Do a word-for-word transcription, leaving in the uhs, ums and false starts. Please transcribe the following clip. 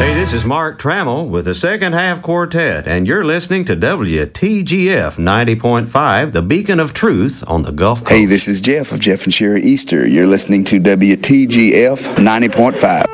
Hey, this is Mark Trammell with the Second Half Quartet, and you're listening to W T G F ninety point five, the beacon of truth on the Gulf Coast. Hey, this is Jeff of Jeff and Sherry Easter. You're listening to W T G F ninety point five.